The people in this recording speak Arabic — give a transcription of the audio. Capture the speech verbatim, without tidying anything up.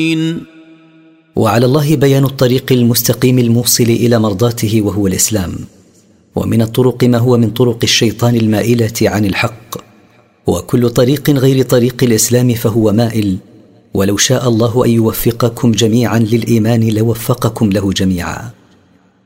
وعلى الله بيان الطريق المستقيم الموصل إلى مرضاته وهو الإسلام. ومن الطرق ما هو من طرق الشيطان المائلة عن الحق، وكل طريق غير طريق الإسلام فهو مائل، ولو شاء الله أن يوفقكم جميعا للإيمان لوفقكم له جميعا.